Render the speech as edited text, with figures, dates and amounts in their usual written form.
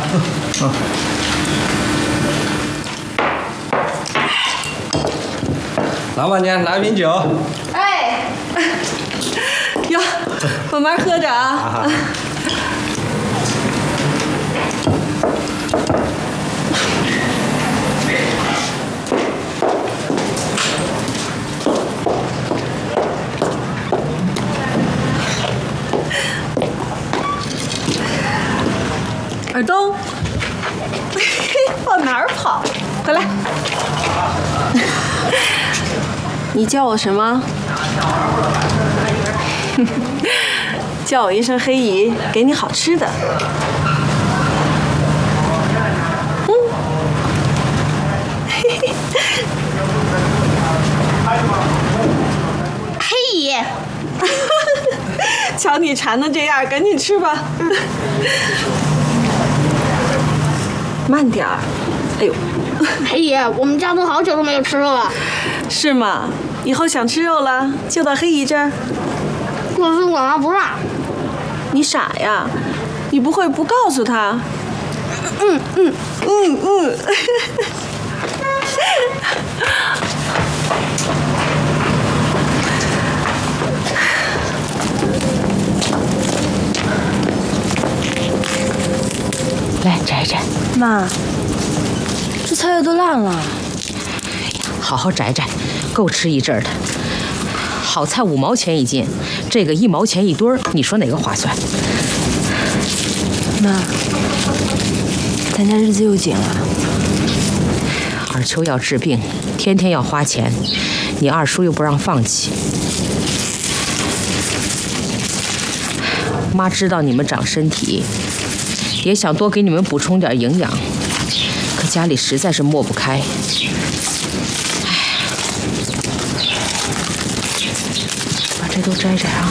老板娘，来瓶酒。 哎，哟，慢慢喝着啊。尔东，往哪儿跑？回来！你叫我什么？叫我一声黑姨，给你好吃的。 黑姨， 瞧你馋的这样，赶紧吃吧。慢点儿。哎呦， 黑姨，我们家都好久都没有吃肉了。 是吗？以后想吃肉了，就到黑姨这儿。 可是我妈不让。 你傻呀？你不会不告诉她？ 来摘摘。 妈，这菜都烂了。 好好摘摘，够吃一阵儿的。好菜5毛钱一斤，这个1毛钱一堆儿，你说哪个划算？ 妈，咱家日子又紧了。 二秋要治病，天天要花钱，你二叔又不让放弃。妈知道你们长身体，也想多给你们补充点营养，可家里实在是抹不开。把这都摘摘啊。